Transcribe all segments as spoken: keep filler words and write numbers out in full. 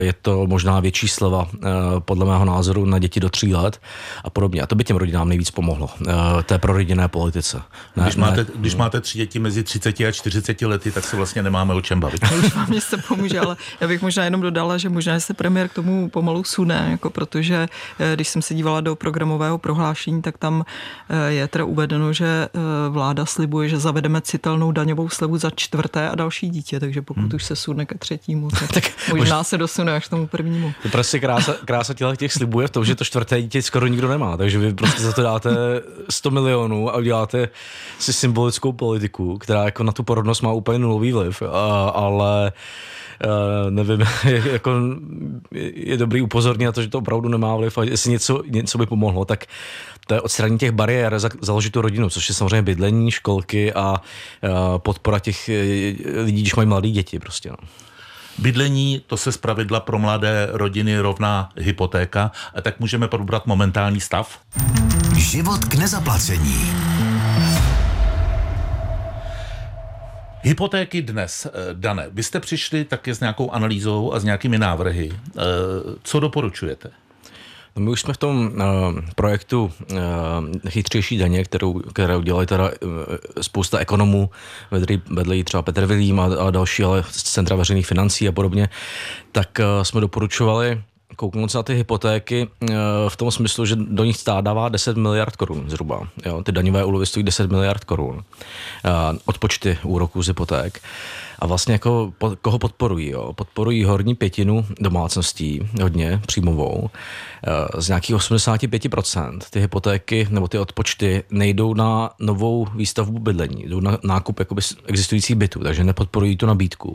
je to možná větší sleva podle mého názoru na děti do tří let a podobně. A to by těm rodinám nejvíc pomohlo, té prorodinné politice. Ne, když, máte, ne, když máte tři děti mezi třiceti a čtyřiceti lety, tak se vlastně nemáme o čem bavit. Už vám mě se pomůže, ale já bych možná jenom dodala, že možná se premiér k tomu pomalu sune, jako protože když jsem se dívala do programového prohlášení, tak tam je teda uvedeno, že vláda slibuje, že zavedeme citelnou daňovou slevu za čtvrté a další dítě, takže pokud hmm. už se sune ke třetímu, tak, tak možná už... se dosune až k tomu prvnímu. To prostě krása, krása těla těch slibuje v tom, že to čtvrté dítě skoro nikdo nemá, takže vy prostě za to dáte sto milionů a uděláte si symbolickou politiku, která jako na tu porodnost má úplně nulový vliv, a, ale Uh, nevím, jako je dobrý upozornit na to, že to opravdu nemá vliv a jestli něco, něco by pomohlo, tak to je odstranění těch bariér, založit tu rodinu, což je samozřejmě bydlení, školky a uh, podpora těch lidí, když mají mladé děti prostě. No. Bydlení, to se zpravidla pro mladé rodiny rovná hypotéka, a tak můžeme probrat momentální stav. Život k nezaplacení. Hypotéky dnes, Dane, vy jste přišli taky s nějakou analýzou a s nějakými návrhy. Co doporučujete? No my už jsme v tom uh, projektu uh, chytřejší daně, kterou, kterou dělají teda uh, spousta ekonomů, vedle jí třeba Petr Vilím a, a další, ale z Centra veřejných financí a podobně, tak uh, jsme doporučovali kouknout se na ty hypotéky v tom smyslu, že do nich stát dává deset miliard korun zhruba. Jo, ty daňové úlevy stojí deset miliard korun. Odpočty úroků z hypoték. A vlastně jako koho podporují? Jo? Podporují horní pětinu domácností, hodně příjmovou, z nějakých osmdesát pět procent. Ty hypotéky nebo ty odpočty nejdou na novou výstavbu bydlení, jdou na nákup jakoby existujících bytů, takže nepodporují tu nabídku.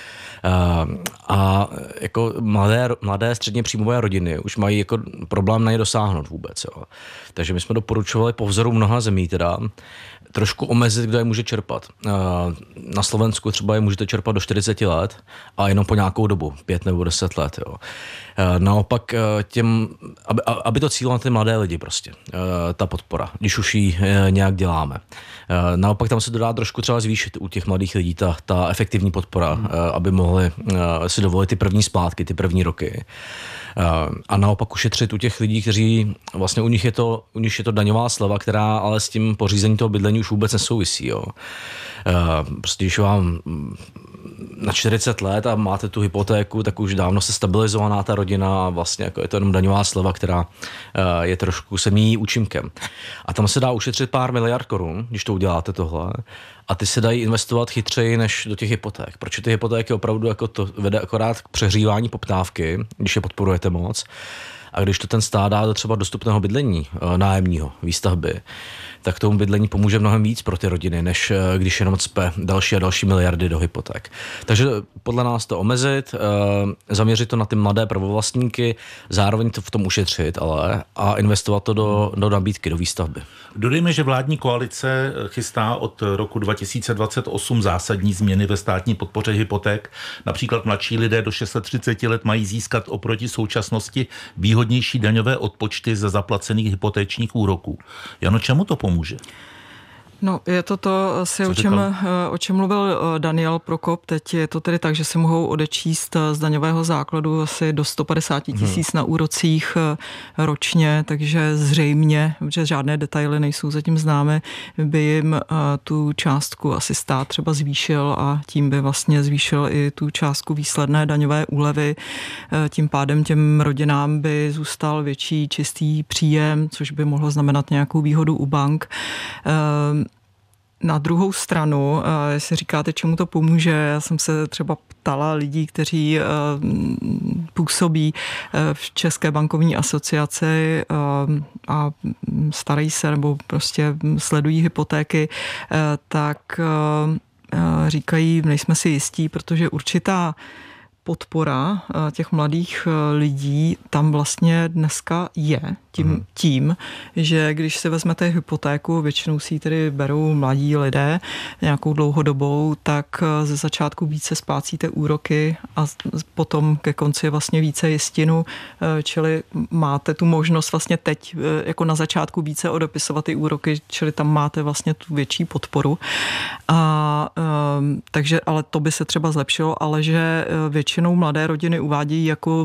Uh, a jako mladé, mladé středně příjmové rodiny už mají jako problém na ně dosáhnout vůbec. Jo. Takže my jsme doporučovali po vzoru mnoha zemí teda trošku omezit, kdo je může čerpat. Uh, na Slovensku třeba je můžete čerpat do čtyřiceti let a jenom po nějakou dobu, pět nebo deset let. Jo. Uh, naopak těm, aby, aby to cílilo na ty mladé lidi prostě, uh, ta podpora, když už ji uh, nějak děláme. Uh, naopak tam se dodá trošku třeba zvýšit u těch mladých lidí ta, ta efektivní podpora, hmm. uh, aby mohli uh, si dovolit ty první splátky, ty první roky. Uh, a naopak ušetřit u těch lidí, kteří vlastně u nich je to, u nich je to daňová sleva, která ale s tím pořízením toho bydlení už vůbec nesouvisí. Jo. Uh, prostě když vám na čtyřicet let a máte tu hypotéku, tak už dávno se stabilizovaná ta rodina a vlastně jako je to jenom daňová sleva, která uh, je trošku se míjí účinkem. A tam se dá ušetřit pár miliard korun, když to uděláte tohle. A ty se dají investovat chytřeji než do těch hypoték. Proč ty hypotéky opravdu jako to vede akorát k přehřívání poptávky, když je podporujete moc. A když to ten stát dá do třeba dostupného bydlení, nájemního, výstavby, tak tomu bydlení pomůže mnohem víc pro ty rodiny, než když jenom cpe další a další miliardy do hypoték. Takže podle nás to omezit, zaměřit to na ty mladé prvovlastníky, zároveň to v tom ušetřit, ale a investovat to do, do nabídky, do výstavby. Dodejme, že vládní koalice chystá od roku dva tisíce dvacet osm zásadní změny ve státní podpoře hypoték. Například mladší lidé do třiceti šesti let mají získat oproti současnosti výhodnější daňové odpočty za zaplacených hypotečních úroků. Jano, čemu to pomůže? No, je to to asi, o čem, o čem mluvil Daniel Prokop. Teď je to tedy tak, že si mohou odečíst z daňového základu asi do sto padesát tisíc hmm. na úrocích ročně, takže zřejmě, protože žádné detaily nejsou zatím známy, by jim tu částku asi stát třeba zvýšil a tím by vlastně zvýšil i tu částku výsledné daňové úlevy. Tím pádem těm rodinám by zůstal větší čistý příjem, což by mohlo znamenat nějakou výhodu u bank. Na druhou stranu, jestli říkáte, čemu to pomůže, já jsem se třeba ptala lidí, kteří působí v České bankovní asociaci a starají se nebo prostě sledují hypotéky, tak říkají, nejsme si jistí, protože určitá podpora těch mladých lidí tam vlastně dneska je tím, hmm. tím, že když si vezmete hypotéku, většinou si ji tedy berou mladí lidé nějakou dlouhodobou, tak ze začátku více splácíte úroky a potom ke konci vlastně více jistinu, čili máte tu možnost vlastně teď jako na začátku více odepisovat ty úroky, čili tam máte vlastně tu větší podporu. A, takže, ale to by se třeba zlepšilo, ale že většinou mladé rodiny uvádějí jako